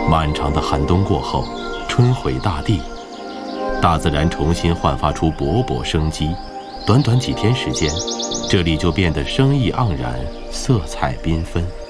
漫长的寒冬过后，春回大地，大自然重新焕发出勃勃生机。短短几天时间，这里就变得生意盎然，色彩缤纷。